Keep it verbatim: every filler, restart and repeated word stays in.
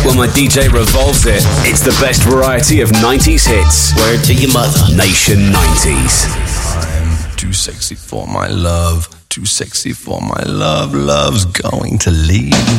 when my D J revolves it. It's the best variety of nineties hits. Word to your mother. Nation nineties. I'm too sexy for my love. Too sexy for my love. Love's going to leave.